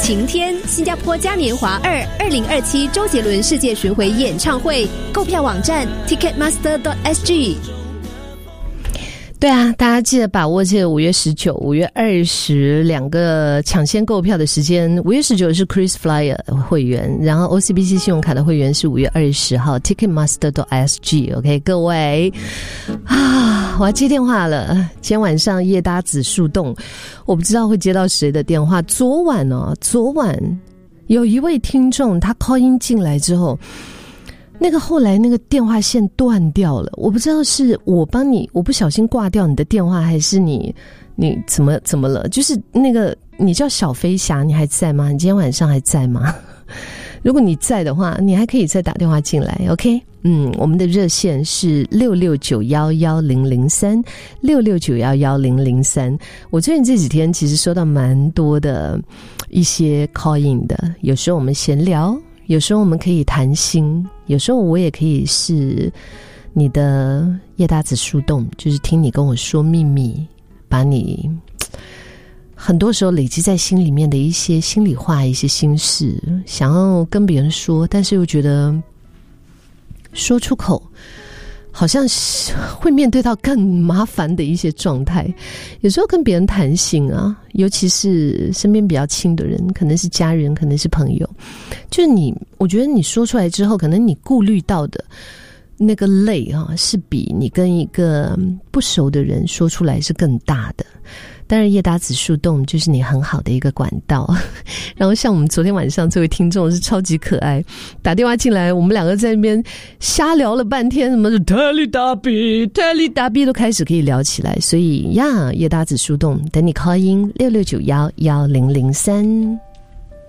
晴天新加坡嘉年华2027周杰伦世界巡回演唱会，购票网站 ticketmaster.sg。 对啊，大家记得把握这个5月19、5月20两个抢先购票的时间。5月19是 KrisFlyer 会员，然后 OCBC 信用卡的会员是5月20号 Ticketmaster.sg。OK， 各位啊，我要接电话了。今天晚上夜搭子树洞，我不知道会接到谁的电话。昨晚有一位听众他 call in 进来之后。后来那个电话线断掉了，我不知道是我不小心挂掉你的电话，还是你怎么了？就是你叫小飞侠，你还在吗？你今天晚上还在吗？如果你在的话，你还可以再打电话进来 ，OK？ 我们的热线是66911003 66911003。我最近这几天其实收到蛮多的一些 call in 的，有时候我们闲聊。有时候我们可以谈心，有时候我也可以是你的夜搭子树洞，就是听你跟我说秘密，把你很多时候累积在心里面的一些心里话、一些心事，想要跟别人说，但是又觉得说出口好像会面对到更麻烦的一些状态。有时候跟别人谈心啊，尤其是身边比较亲的人，可能是家人，可能是朋友，就是我觉得你说出来之后，可能你顾虑到的那个累啊，是比你跟一个不熟的人说出来是更大的。当然夜搭子树洞就是你很好的一个管道。然后像我们昨天晚上这位听众是超级可爱，打电话进来，我们两个在那边瞎聊了半天，什么特利达比都开始可以聊起来。所以呀，夜搭子树洞等你 call in 66911003。